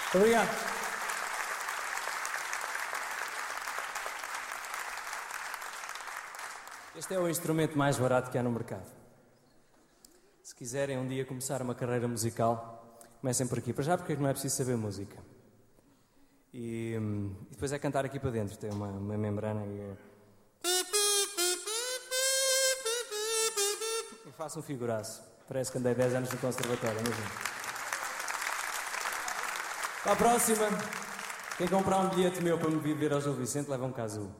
Obrigado. Este é o instrumento mais barato que há no mercado. Se quiserem um dia começar uma carreira musical, comecem por aqui. Para já, porque não é preciso saber música. E depois é cantar aqui para dentro. Tem uma membrana e faço um figuraço. Parece que andei 10 anos no conservatório, mesmo. Para a próxima, quem comprar um bilhete meu para me vir ver ao Gil Vicente, leva um casu.